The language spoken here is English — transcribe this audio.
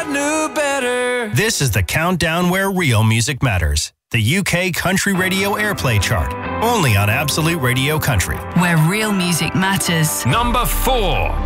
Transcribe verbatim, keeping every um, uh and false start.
knew better. This is the countdown where real music matters. The U K Country Radio Airplay Chart. Only on Absolute Radio Country. Where real music matters. Number four.